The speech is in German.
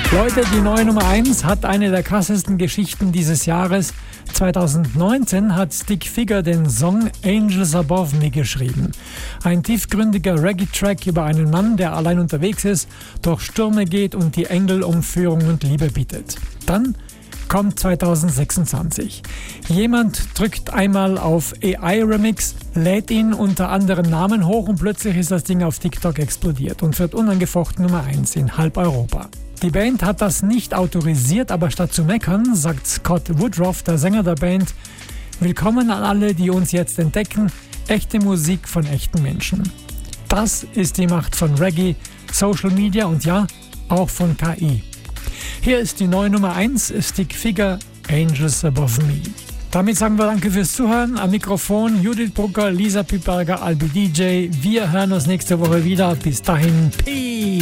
Leute, die neue Nummer 1 hat eine der krassesten Geschichten dieses Jahres. 2019 hat Stick Figure den Song Angels Above Me geschrieben. Ein tiefgründiger Reggae-Track über einen Mann, der allein unterwegs ist, durch Stürme geht und die Engel um Führung und Liebe bittet. Dann kommt 2026. Jemand drückt einmal auf AI Remix, lädt ihn unter anderen Namen hoch und plötzlich ist das Ding auf TikTok explodiert und wird unangefochten Nummer 1 in halb Europa. Die Band hat das nicht autorisiert, aber statt zu meckern, sagt Scott Woodruff, der Sänger der Band: Willkommen an alle, die uns jetzt entdecken, echte Musik von echten Menschen. Das ist die Macht von Reggae, Social Media und ja, auch von KI. Hier ist die neue Nummer 1, Stick Figure, Angels Above Me. Damit sagen wir danke fürs Zuhören. Am Mikrofon Judith Brucker, Lisa Piperger, Albi DJ. Wir hören uns nächste Woche wieder. Bis dahin, Peace!